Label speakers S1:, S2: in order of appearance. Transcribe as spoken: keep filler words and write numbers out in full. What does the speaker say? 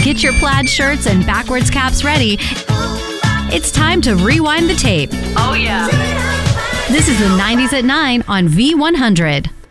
S1: Get your plaid shirts and backwards caps ready. It's time to rewind the tape.
S2: Oh, yeah.
S1: This is the nineties at nine on V one hundred.